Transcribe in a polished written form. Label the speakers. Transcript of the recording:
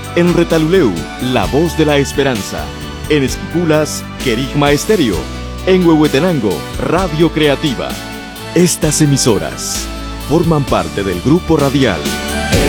Speaker 1: En Retaluleu, La Voz de la Esperanza. En Esquipulas, Querigma Estéreo. En Huehuetenango, Radio Creativa. Estas emisoras forman parte del Grupo Radial